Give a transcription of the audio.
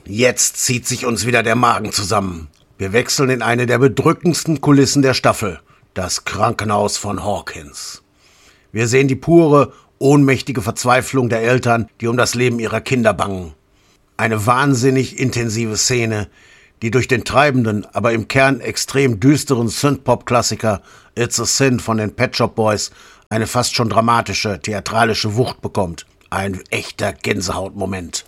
Jetzt zieht sich uns wieder der Magen zusammen. Wir wechseln in eine der bedrückendsten Kulissen der Staffel, das Krankenhaus von Hawkins. Wir sehen die pure, ohnmächtige Verzweiflung der Eltern, die um das Leben ihrer Kinder bangen. Eine wahnsinnig intensive Szene, die durch den treibenden, aber im Kern extrem düsteren Synthpop-Klassiker It's a Sin von den Pet Shop Boys eine fast schon dramatische, theatralische Wucht bekommt. Ein echter Gänsehautmoment.